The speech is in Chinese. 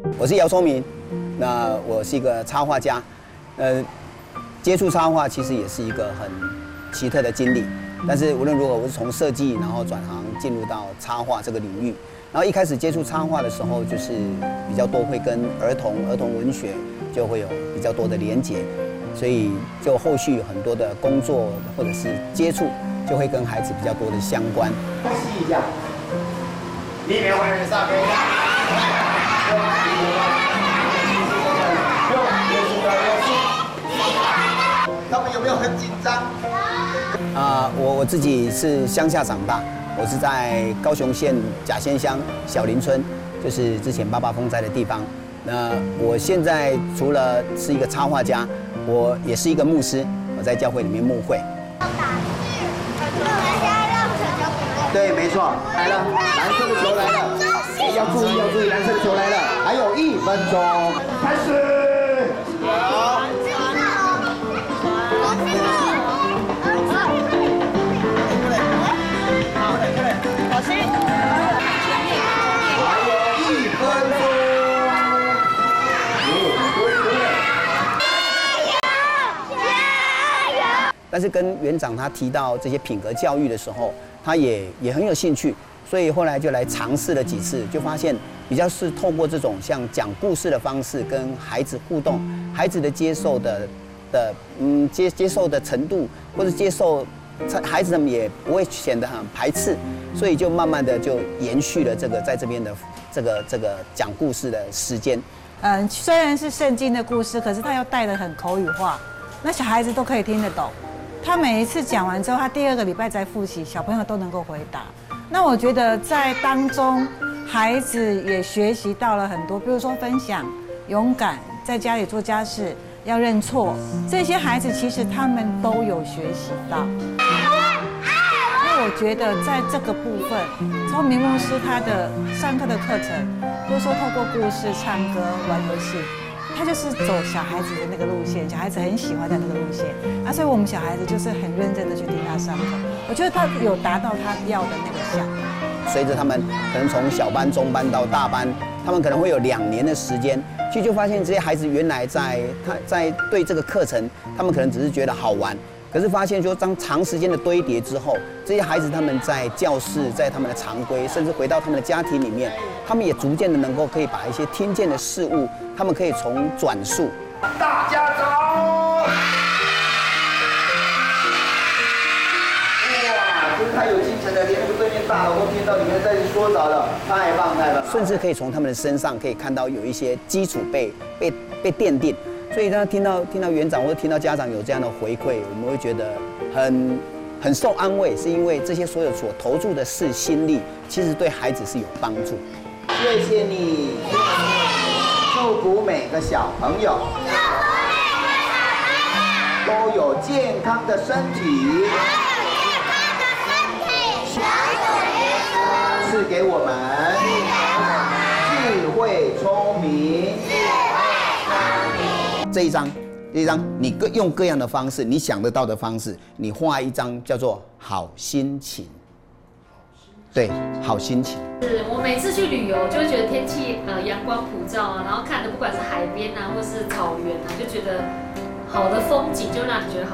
我是姚聪明，那我是一个插画家，接触插画其实也是一个很奇特的经历。但是无论如何，我是从设计然后转行进入到插画这个领域。然后一开始接触插画的时候，就是比较多会跟儿童文学就会有比较多的连结，所以就后续有很多的工作或者是接触，就会跟孩子比较多的相关。 复习一下，里面外面上面。他们有没有很紧张？ 我自己是乡下长大，我是在高雄县甲仙乡小林村，就是之前88风灾的地方。那我现在除了是一个插画家，我也是一个牧师，我在教会里面牧会。 对，没错，来了，蓝色的球来了，要注意，蓝色的球来了，还有1分钟，开始。好。小心。还有1分钟。 但是跟园长他提到这些品格教育的时候，他也很有兴趣，所以后来就来尝试了几次，就发现比较是透过这种像讲故事的方式跟孩子互动，孩子的接受接受的程度或者接受，孩子们也不会显得很排斥，所以就慢慢的就延续了这个在这边的这个讲故事的时间。 虽然是圣经的故事，可是他又带得很口语化，那小孩子都可以听得懂。他每一次讲完之后，他第2个礼拜再复习，小朋友都能够回答。那我觉得在当中，孩子也学习到了很多，比如说分享、勇敢，在家里做家事要认错，这些孩子其实他们都有学习到。那我觉得在这个部分，聪明牧师他的上课的课程，比如说透过故事、唱歌、玩游戏。他就是走小孩子的那个路线，小孩子很喜欢的那个路线所以我们小孩子就是很认真的去听他上课。我觉得他有达到他要的那个项目。 随着他们可能从小班、中班到大班，他们可能会有2年的时间，其实就发现这些孩子原来在对这个课程，他们可能只是觉得好玩。可是发现说，当长时间的堆叠之后，这些孩子他们在教室，在他们的常规，甚至回到他们的家庭里面，他们也逐渐的能够可以把一些听见的事物，他们可以从转述。 大家早！哇，真是太有精神了，连那个对面大楼都听到里面在说着了，太棒太棒！ 甚至可以从他们的身上可以看到有一些基础被奠定。所以他听到园长或者听到家长有这样的回馈，我们会觉得很受安慰，是因为这些所有所投注的心力，其实对孩子是有帮助。 谢谢你，祝福每个小朋友都有健康的身体，赐给我们智慧聪明。 这一张，你用各样的方式，你想得到的方式，你画一张叫做好心情。对，好心情。 是我每次去旅游，就会觉得天气阳光普照然后看的不管是海边或是草原就觉得好的风景就让你觉得好。